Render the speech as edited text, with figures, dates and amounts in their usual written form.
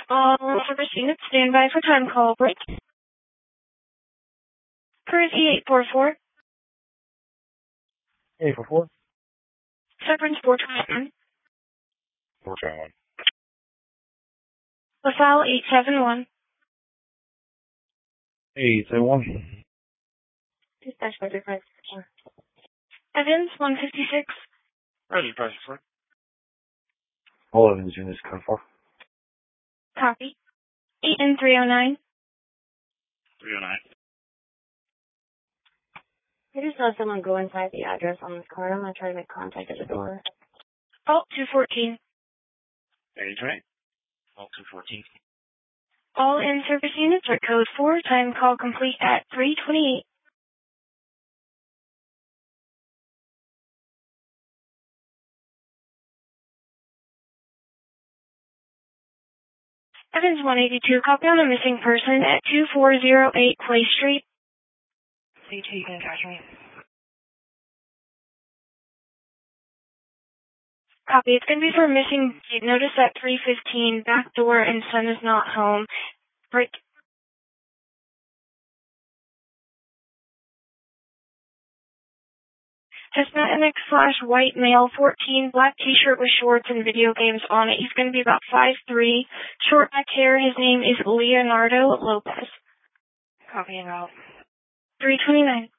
All service units stand by for time call break. Cruise E844. 844. Severance 421. 421. LaSalle 871. 871. Dispatch by 516. Evans 156. Ready, press for. All Evans units, code 4. Copy. 8 and 309. 309. I just saw someone go inside the address on this card. I'm going to try to make contact at the door. Alt 214. 83. Alt 214. All in-service units are code 4. Time call complete at 3:28. Evans 182. Copy on a missing person at 2408 Clay Street. CT, you can catch me. Copy. It's going to be for a missing notice at 3:15. Back door and son is not home. Break. Chestnut MX / white male, 14, black t-shirt with shorts and video games on it. He's going to be about 5'3", short black hair. His name is Leonardo Lopez. Copy and route. 329.